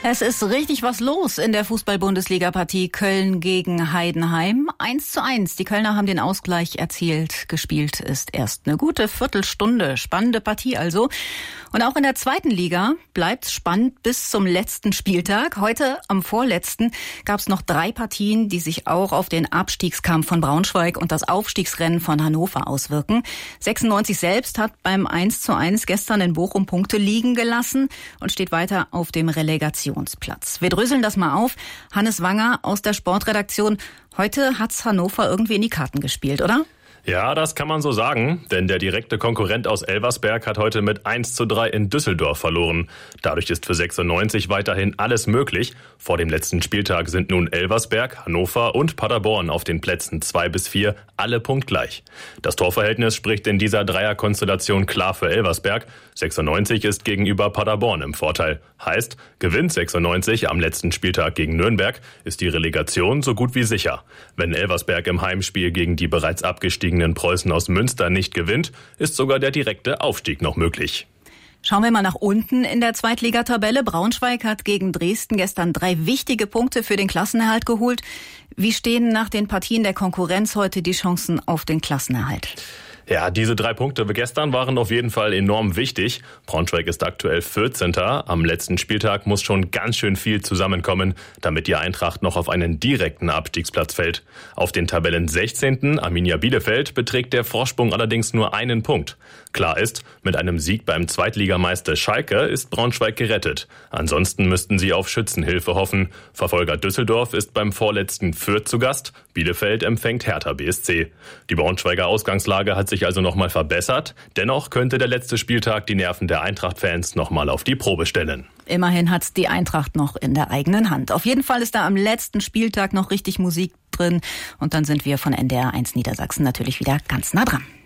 Es ist richtig was los in der Fußball-Bundesliga-Partie Köln gegen Heidenheim. 1:1. Die Kölner haben den Ausgleich erzielt. Gespielt ist erst eine gute Viertelstunde. Spannende Partie also. Und auch in der zweiten Liga bleibt's spannend bis zum letzten Spieltag. Heute, am vorletzten, gab's noch 3 Partien, die sich auch auf den Abstiegskampf von Braunschweig und das Aufstiegsrennen von Hannover auswirken. 96 selbst hat beim 1:1 gestern in Bochum Punkte liegen gelassen und steht weiter auf dem Relegationsplatz. Wir dröseln das mal auf. Hannes Wanger aus der Sportredaktion. Heute hat's Hannover irgendwie in die Karten gespielt, oder? Ja, das kann man so sagen, denn der direkte Konkurrent aus Elversberg hat heute mit 1:3 in Düsseldorf verloren. Dadurch ist für 96 weiterhin alles möglich. Vor dem letzten Spieltag sind nun Elversberg, Hannover und Paderborn auf den Plätzen 2 bis 4 alle punktgleich. Das Torverhältnis spricht in dieser Dreierkonstellation klar für Elversberg. 96 ist gegenüber Paderborn im Vorteil. Heißt, gewinnt 96 am letzten Spieltag gegen Nürnberg, ist die Relegation so gut wie sicher. Wenn Elversberg im Heimspiel gegen die bereits abgestiegenen Preußen aus Münster nicht gewinnt, ist sogar der direkte Aufstieg noch möglich. Schauen wir mal nach unten in der Zweitligatabelle. Braunschweig hat gegen Dresden gestern 3 wichtige Punkte für den Klassenerhalt geholt. Wie stehen nach den Partien der Konkurrenz heute die Chancen auf den Klassenerhalt? Ja, diese 3 Punkte gestern waren auf jeden Fall enorm wichtig. Braunschweig ist aktuell 14. Am letzten Spieltag muss schon ganz schön viel zusammenkommen, damit die Eintracht noch auf einen direkten Abstiegsplatz fällt. Auf den Tabellen 16. Arminia Bielefeld beträgt der Vorsprung allerdings nur 1 Punkt. Klar ist, mit einem Sieg beim Zweitligameister Schalke ist Braunschweig gerettet. Ansonsten müssten sie auf Schützenhilfe hoffen. Verfolger Düsseldorf ist beim vorletzten Fürth zu Gast. Bielefeld empfängt Hertha BSC. Die Braunschweiger Ausgangslage hat sich also nochmal verbessert. Dennoch könnte der letzte Spieltag die Nerven der Eintracht-Fans nochmal auf die Probe stellen. Immerhin hat's die Eintracht noch in der eigenen Hand. Auf jeden Fall ist da am letzten Spieltag noch richtig Musik drin. Und dann sind wir von NDR 1 Niedersachsen natürlich wieder ganz nah dran.